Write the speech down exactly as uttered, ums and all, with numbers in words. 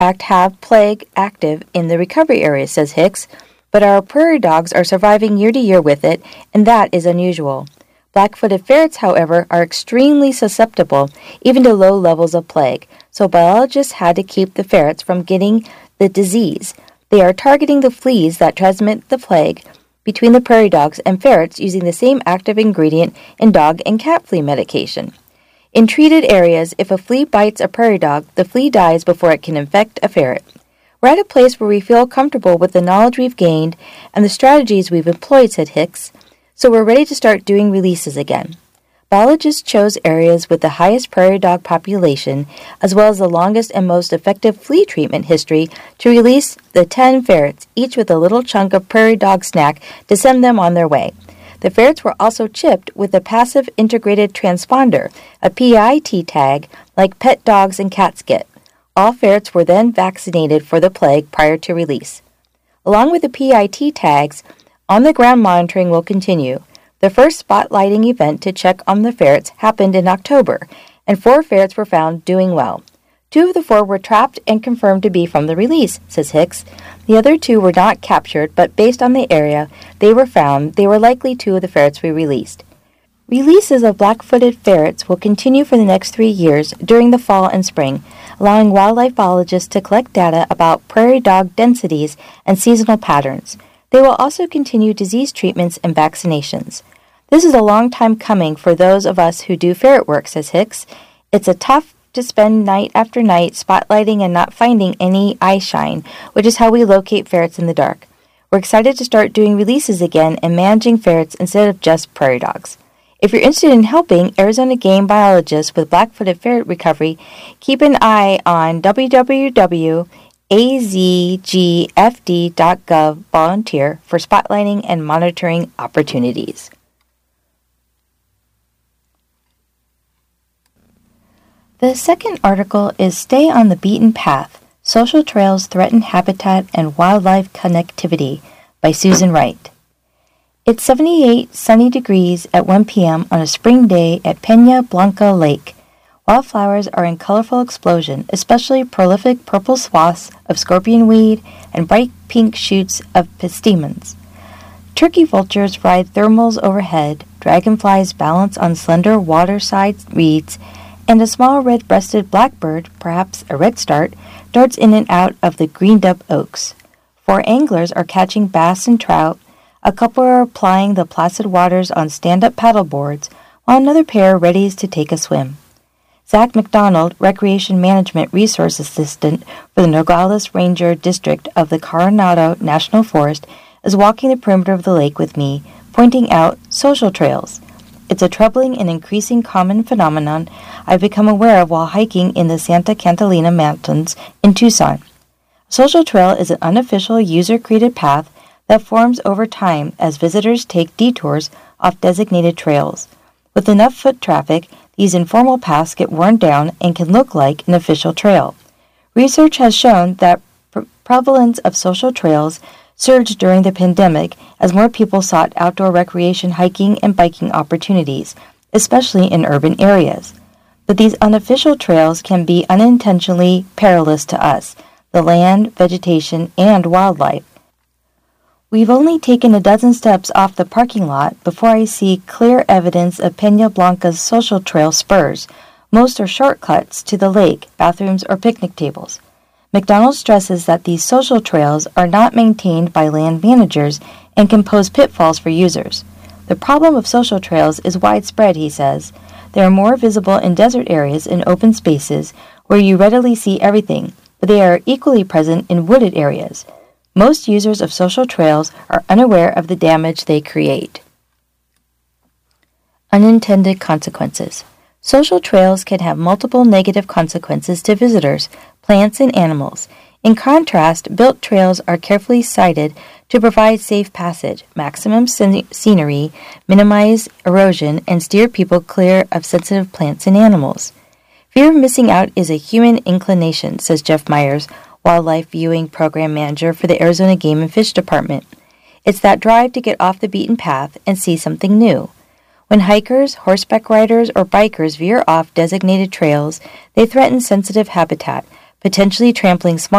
fact have plague active in the recovery area, says Hicks, but our prairie dogs are surviving year to year with it, and that is unusual. Black-footed ferrets, however, are extremely susceptible even to low levels of plague, so biologists had to keep the ferrets from getting the disease. They are targeting the fleas that transmit the plague between the prairie dogs and ferrets using the same active ingredient in dog and cat flea medication. In treated areas, if a flea bites a prairie dog, the flea dies before it can infect a ferret. We're at a place where we feel comfortable with the knowledge we've gained and the strategies we've employed, said Hicks, so we're ready to start doing releases again. Biologists chose areas with the highest prairie dog population, as well as the longest and most effective flea treatment history, to release the ten ferrets, each with a little chunk of prairie dog snack to send them on their way. The ferrets were also chipped with a passive integrated transponder, a P I T tag, like pet dogs and cats get. All ferrets were then vaccinated for the plague prior to release. Along with the P I T tags, on-the-ground monitoring will continue. The first spotlighting event to check on the ferrets happened in October, and four ferrets were found doing well. Two of the four were trapped and confirmed to be from the release, says Hicks. The other two were not captured, but based on the area they were found, they were likely two of the ferrets we released. Releases of black-footed ferrets will continue for the next three years during the fall and spring, allowing wildlife biologists to collect data about prairie dog densities and seasonal patterns. They will also continue disease treatments and vaccinations. This is a long time coming for those of us who do ferret work, says Hicks. It's a tough to spend night after night spotlighting and not finding any eye shine, which is how we locate ferrets in the dark. We're excited to start doing releases again and managing ferrets instead of just prairie dogs. If you're interested in helping Arizona game biologists with black-footed ferret recovery, keep an eye on w w w dot a z g f d dot gov volunteer for spotlighting and monitoring opportunities. The second article is Stay on the Beaten Path, Social Trails Threaten Habitat and Wildlife Connectivity by Susan Wright. It's seventy-eight sunny degrees at one p.m. on a spring day at Peña Blanca Lake. Wildflowers are in colorful explosion, especially prolific purple swaths of scorpion weed and bright pink shoots of pistemons. Turkey vultures ride thermals overhead, dragonflies balance on slender waterside reeds, and a small red-breasted blackbird, perhaps a redstart, darts in and out of the greened-up oaks. Four anglers are catching bass and trout, a couple are plying the placid waters on stand-up paddleboards, while another pair readies to take a swim. Zach McDonald, Recreation Management Resource Assistant for the Nogales Ranger District of the Coronado National Forest, is walking the perimeter of the lake with me, pointing out social trails. It's a troubling and increasing common phenomenon I've become aware of while hiking in the Santa Catalina Mountains in Tucson. A social trail is an unofficial user-created path that forms over time as visitors take detours off designated trails. With enough foot traffic, these informal paths get worn down and can look like an official trail. Research has shown that pre- prevalence of social trails surged during the pandemic as more people sought outdoor recreation, hiking, and biking opportunities, especially in urban areas. But these unofficial trails can be unintentionally perilous to us, the land, vegetation, and wildlife. We've only taken a dozen steps off the parking lot before I see clear evidence of Peña Blanca's social trail spurs. Most are shortcuts to the lake, bathrooms, or picnic tables. McDonald stresses that these social trails are not maintained by land managers and can pose pitfalls for users. The problem of social trails is widespread, he says. They are more visible in desert areas and open spaces where you readily see everything, but they are equally present in wooded areas. Most users of social trails are unaware of the damage they create. Unintended consequences. Social trails can have multiple negative consequences to visitors, plants, and animals. In contrast, built trails are carefully sited to provide safe passage, maximum scenery, minimize erosion, and steer people clear of sensitive plants and animals. Fear of missing out is a human inclination, says Jeff Myers, Wildlife Viewing Program Manager for the Arizona Game and Fish Department. It's that drive to get off the beaten path and see something new. When hikers, horseback riders, or bikers veer off designated trails, they threaten sensitive habitat, potentially trampling small